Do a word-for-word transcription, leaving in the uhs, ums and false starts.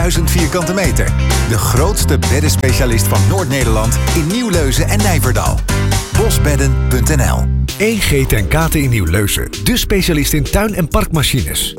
duizend vierkante meter. De grootste beddenspecialist van Noord-Nederland in Nieuwleuzen en Nijverdal. bosbedden punt n l. E G ten Kate in Nieuwleuzen. De specialist in tuin- en parkmachines.